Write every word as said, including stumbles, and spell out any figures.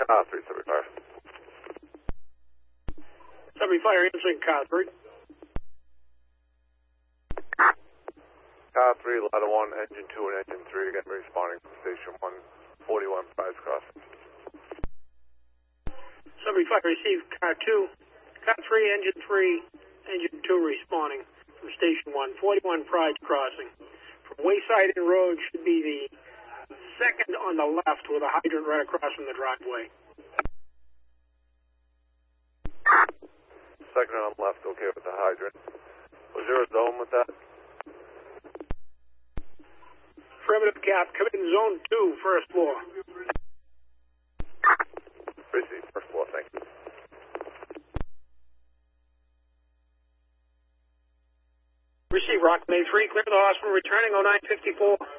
Car three seventy-five. seventy-five answering car three. Car three, ladder one, engine two, and engine three again responding from station one forty-one Prize Crossing. seventy-five received car two. Car three, engine three, engine two responding from station one forty-one Prize Crossing. From Wayside Inn Road should be the second on the left with a hydrant right across from the driveway. Second on the left, okay with the hydrant. Was there a zone with that? Affirmative, Cap. Come in zone two, first floor. Receive, first floor, thank you. Receive, Rockland A three, clear the hospital, returning oh nine fifty-four.